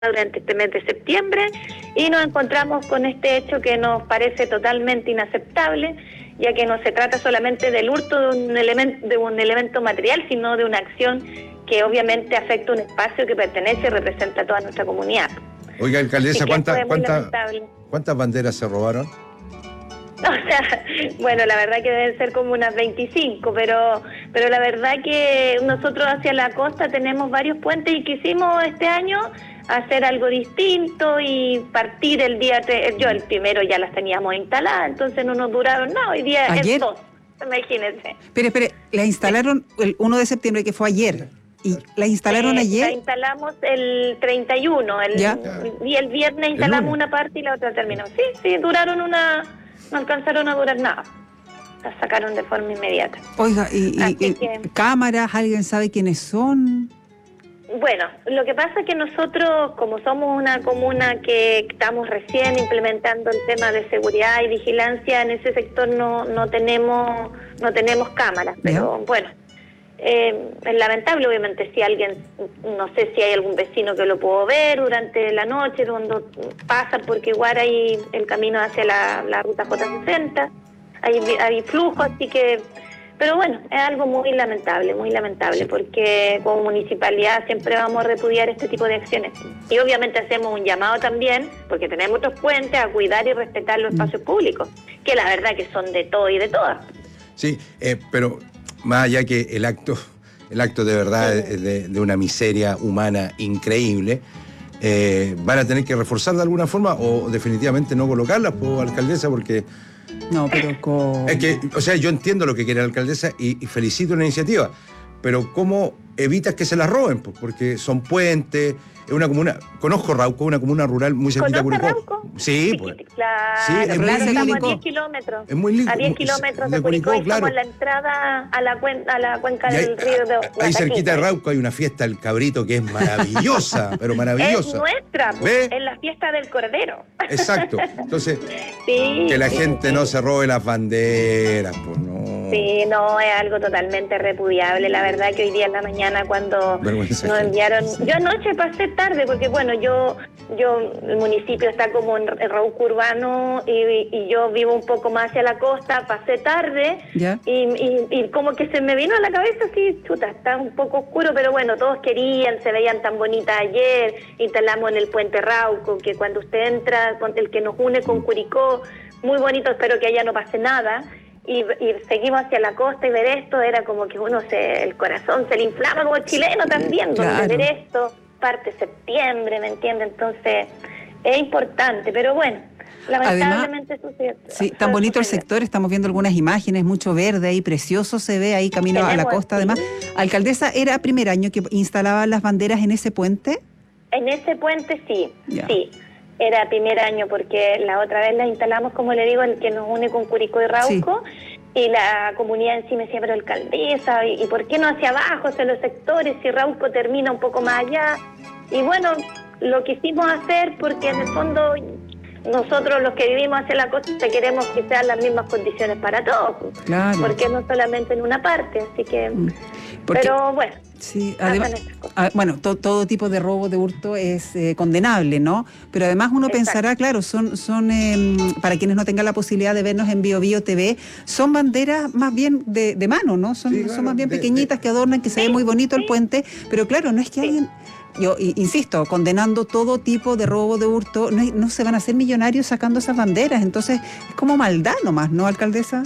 durante este mes de septiembre y nos encontramos con este hecho que nos parece totalmente inaceptable, ya que no se trata solamente del hurto de un elemento material, sino de una acción que obviamente afecta un espacio que pertenece y representa a toda nuestra comunidad. Oiga, alcaldesa, ¿cuántas banderas se robaron? O sea, bueno, la verdad que deben ser como unas 25, pero la verdad que nosotros hacia la costa tenemos varios puentes y quisimos este año hacer algo distinto y partir el día, yo el primero ya las teníamos instaladas, entonces no nos duraron nada, hoy día ¿Ayer? es 2, imagínense. Espere, la instalaron el 1 de septiembre, que fue ayer. ¿Y la instalaron ayer? La instalamos el 31, y el viernes instalamos una parte y la otra terminó. Sí, duraron no alcanzaron a durar nada. La sacaron de forma inmediata. Oiga, y cámaras, ¿alguien sabe quiénes son? Bueno, lo que pasa es que nosotros, como somos una comuna que estamos recién implementando el tema de seguridad y vigilancia, en ese sector no tenemos cámaras, pero bueno, es lamentable, obviamente, si alguien, no sé si hay algún vecino que lo pudo ver durante la noche, cuando pasa, porque igual hay el camino hacia la ruta J60, hay flujo, así que... Pero bueno, es algo muy lamentable, porque como municipalidad siempre vamos a repudiar este tipo de acciones. Y obviamente hacemos un llamado también, porque tenemos otros puentes, a cuidar y respetar los espacios públicos, que la verdad que son de todo y de todas. Sí, pero más allá que el acto de verdad de una miseria humana increíble, ¿van a tener que reforzar de alguna forma o definitivamente no colocarlas, alcaldesa? Porque... No, pero es que, o sea, yo entiendo lo que quiere la alcaldesa y felicito la iniciativa, pero ¿cómo evitas que se las roben? Porque son puentes, es una comuna, conozco Rauco, una comuna rural muy cerquita de Curicó. Rauco? Sí, pues. Claro, sí, es muy estamos a 10 kilómetros. Es muy lindo. A 10 kilómetros de Curicó, y claro. estamos en la entrada a la cuenca del río de Guataquí. Ahí cerquita de Rauco hay una fiesta del cabrito que es maravillosa, pero maravillosa. Es nuestra, pues, es la fiesta del cordero. Exacto. Entonces, sí, que la gente no se robe las banderas, pues no. Sí, no, es algo totalmente repudiable. La verdad que hoy día en la mañana cuando nos enviaron... Yo anoche pasé tarde porque, bueno, yo el municipio está como en Rauco urbano y yo vivo un poco más hacia la costa, pasé tarde y como que se me vino a la cabeza así, chuta, está un poco oscuro, pero bueno, todos querían, se veían tan bonitas ayer, instalamos en el puente Rauco, que cuando usted entra, el que nos une con Curicó, muy bonito, espero que allá no pase nada. Y seguimos hacia la costa y ver esto era como que el corazón se le inflama como chileno también, claro. Ver esto, parte septiembre, ¿me entiende? Entonces es importante, pero bueno, lamentablemente sucede. Sí, tan bonito el sector, estamos viendo algunas imágenes, mucho verde ahí, precioso se ve ahí camino a la costa. Además, alcaldesa, ¿era primer año que instalaban las banderas en ese puente? En ese puente sí. Era primer año porque la otra vez la instalamos, como le digo, el que nos une con Curicó y Rauco, y la comunidad en sí me decía, pero alcaldesa, ¿y por qué no hacia abajo, hacia los sectores, si Rauco termina un poco más allá? Y bueno, lo quisimos hacer porque en el fondo nosotros los que vivimos hacia la costa queremos que sean las mismas condiciones para todos, claro. Porque no solamente en una parte, así que... pero bueno... Sí, además, todo tipo de robo, de hurto es condenable, ¿no? Pero además uno pensará, claro, son para quienes no tengan la posibilidad de vernos en BioBio TV, son banderas más bien de mano, ¿no? Son más bien pequeñitas que adornan, que se ve muy bonito el puente, pero claro, no es que alguien... Yo insisto, condenando todo tipo de robo, de hurto, no se van a hacer millonarios sacando esas banderas, entonces es como maldad nomás, ¿no, alcaldesa?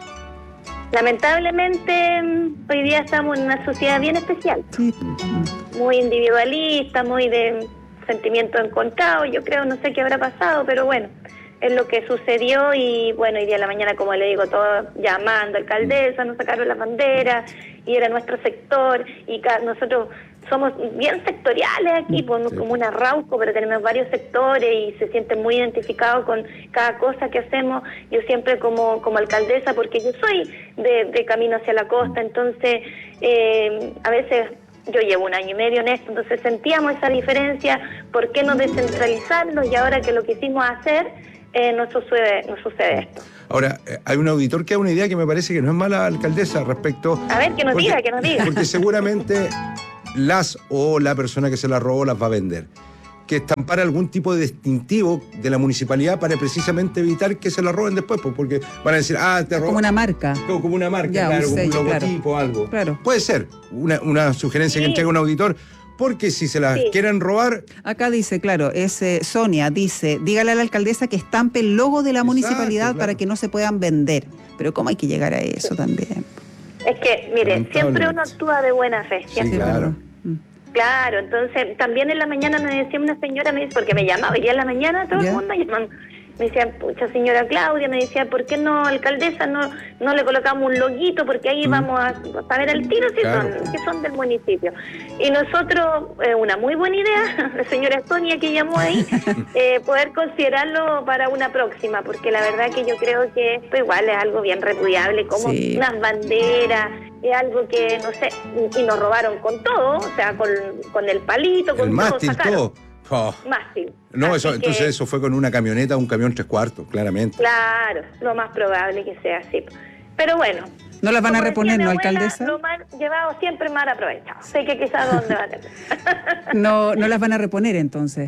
Lamentablemente hoy día estamos en una sociedad bien especial, muy individualista, muy de sentimientos encontrados, yo creo, no sé qué habrá pasado, pero bueno, es lo que sucedió y bueno, hoy día en la mañana, como le digo, todos llamando, alcaldesa, nos sacaron las banderas y era nuestro sector y nosotros somos bien sectoriales aquí, como una Rauco, pero tenemos varios sectores y se sienten muy identificados con cada cosa que hacemos. Yo siempre como alcaldesa, porque yo soy de camino hacia la costa, entonces a veces yo llevo 1 año y medio en esto, entonces sentíamos esa diferencia, ¿por qué no descentralizarlo? Y ahora que lo quisimos hacer, nos sucede esto. Ahora, hay un auditor que da una idea que me parece que no es mala, alcaldesa, respecto... A ver, que nos diga. Porque seguramente la persona que se la robó las va a vender. que estampar algún tipo de distintivo de la municipalidad para precisamente evitar que se la roben después, porque van a decir, te roban. Como una marca. Como una marca, Ya, claro, un sello, como un logotipo, claro. algo. Claro. Puede ser una sugerencia que entrega un auditor, porque si se la quieren robar... Acá dice, claro, es Sonia, dice, dígale a la alcaldesa que estampe el logo de la municipalidad para que no se puedan vender. Pero ¿cómo hay que llegar a eso también? Es que, mire, siempre uno actúa de buena fe. Sí, claro. Claro, entonces también en la mañana me decía una señora, me dice, porque me llamaba, y día en la mañana todo el mundo llamando. Me decía, pucha señora Claudia, me decía, ¿por qué no, alcaldesa, no le colocamos un loguito? Porque ahí vamos a saber al tiro si son del municipio. Y nosotros, una muy buena idea, la señora Sonia que llamó ahí, poder considerarlo para una próxima, porque la verdad que yo creo que esto igual es algo bien repudiable, como unas banderas, es algo que, no sé, y nos robaron con todo, o sea, con el palito, con el mástil, todo. Mástil. No, eso fue con una camioneta, un camión 3/4, claramente. Claro, lo más probable que sea así. Pero bueno. ¿No las van a reponer, no, alcaldesa? Lo mal llevado siempre mal aprovechado. Sé que quizás dónde van a No las van a reponer entonces.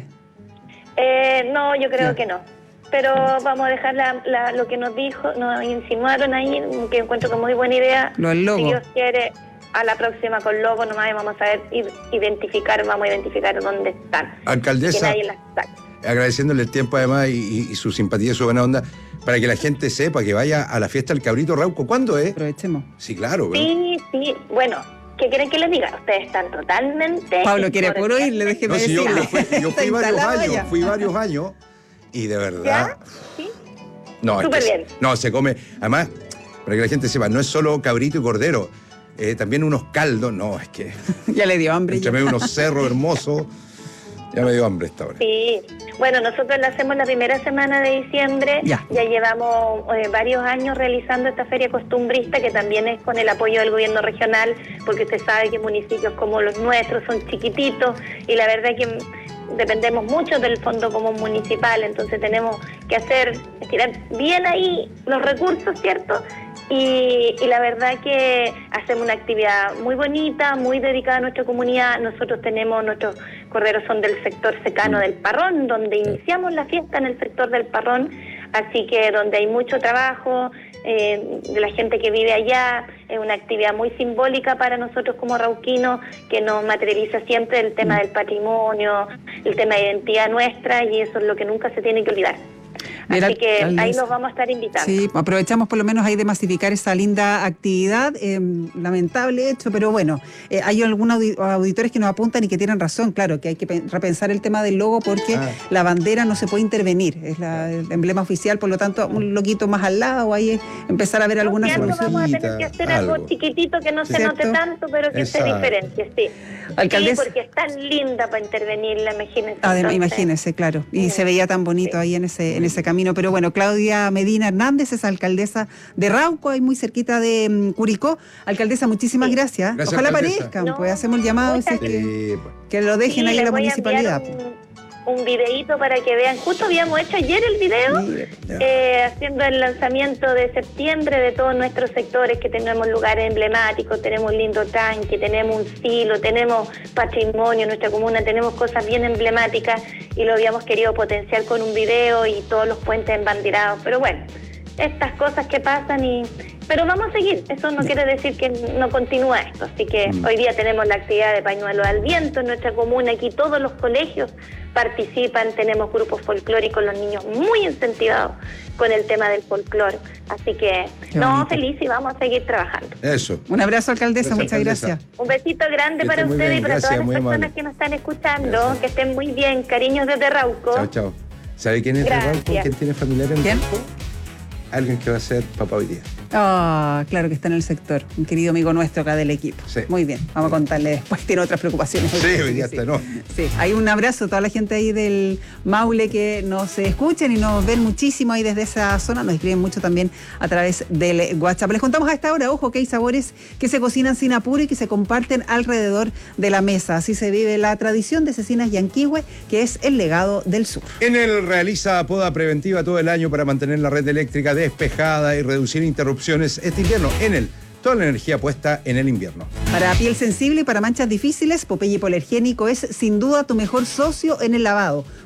No, yo creo que no. Pero vamos a dejar lo que nos insinuaron ahí, que encuentro como muy buena idea. Lo del logo. Si Dios quiere, a la próxima con logo nomás vamos a ver, vamos a identificar dónde están. Alcaldesa, que nadie las saque. Agradeciéndole el tiempo además y su simpatía y su buena onda, para que la gente sepa que vaya a la fiesta del Cabrito Rauco. ¿Cuándo es? Aprovechemos. Sí, claro. Sí, bueno, ¿qué quieren que les diga? Ustedes están totalmente... Pablo quiere puro ir, le dejé decir. Yo fui varios años y de verdad... ¿Ya? ¿Sí? No, súper bien. No, se come... Además, para que la gente sepa, no es solo cabrito y cordero, también unos caldos, no, es que... Ya le dio hambre. Entre medio unos cerros hermosos, ya me dio hambre esta hora. Sí, bueno, nosotros la hacemos la primera semana de diciembre, ya llevamos varios años realizando esta feria costumbrista, que también es con el apoyo del gobierno regional, porque usted sabe que municipios como los nuestros son chiquititos, y la verdad que dependemos mucho del Fondo Común Municipal, entonces tenemos que estirar bien ahí los recursos, ¿cierto? Y la verdad que hacemos una actividad muy bonita, muy dedicada a nuestra comunidad. Nosotros nuestros corderos son del sector secano del Parrón, donde iniciamos la fiesta en el sector del Parrón, así que donde hay mucho trabajo de la gente que vive allá. Es una actividad muy simbólica para nosotros como rauquinos, que nos materializa siempre el tema del patrimonio, el tema de identidad nuestra, y eso es lo que nunca se tiene que olvidar. Así que ahí los vamos a estar invitando. Sí, aprovechamos por lo menos ahí de masificar esa linda actividad, lamentable hecho, pero bueno, hay algunos auditores que nos apuntan y que tienen razón, claro, que hay que repensar el tema del logo, porque la bandera no se puede intervenir, es el emblema oficial, por lo tanto, un loquito más al lado, ahí empezar a ver alguna solución. Vamos a tener que hacer algo chiquitito que no se note tanto, pero que se diferencie, sí. Alcaldesa. Sí, porque es tan linda para intervenirla, imagínense. Imagínense, claro, y se veía tan bonito ahí en ese camino, pero bueno, Claudia Medina Hernández es alcaldesa de Rauco, ahí muy cerquita de Curicó. Alcaldesa, muchísimas gracias. Ojalá aparezcan, pues hacemos el llamado, que lo dejen ahí en la municipalidad. Un videíto para que vean. Justo habíamos hecho ayer el video, haciendo el lanzamiento de septiembre de todos nuestros sectores, que tenemos lugares emblemáticos, tenemos un lindo tanque, tenemos un silo, tenemos patrimonio en nuestra comuna, tenemos cosas bien emblemáticas, y lo habíamos querido potenciar con un video y todos los puentes embanderados. Pero bueno, estas cosas que pasan pero vamos a seguir, eso no quiere decir que no continúa esto, así que hoy día tenemos la actividad de pañuelo al viento en nuestra comuna, aquí todos los colegios participan, tenemos grupos folclóricos, los niños muy incentivados con el tema del folclore, así que feliz, y vamos a seguir trabajando. Eso. Un abrazo, alcaldesa, muchas gracias. Un besito grande para ustedes y para todas las personas que nos están escuchando, que estén muy bien, cariños desde Rauco. Chao, chao. ¿Sabe quién es de Rauco? ¿Quién tiene familiares en Rauco? Alguien que va a ser papá hoy día. Claro que está en el sector, un querido amigo nuestro acá del equipo. Sí. Muy bien, vamos a contarle después, tiene otras preocupaciones. Sí, hoy día está, ¿no? Sí, hay un abrazo a toda la gente ahí del Maule que nos escuchan y nos ven muchísimo ahí desde esa zona, nos escriben mucho también a través del WhatsApp. Les contamos a esta hora, ojo, que hay sabores que se cocinan sin apuro y que se comparten alrededor de la mesa. Así se vive la tradición de Cecinas Yanquihue, que es el legado del sur. Enel realiza poda preventiva todo el año para mantener la red eléctrica despejada y reducir interrupciones este invierno. Enel, toda la energía puesta en el invierno. Para piel sensible y para manchas difíciles, Popeye Hipoalergénico es sin duda tu mejor socio en el lavado.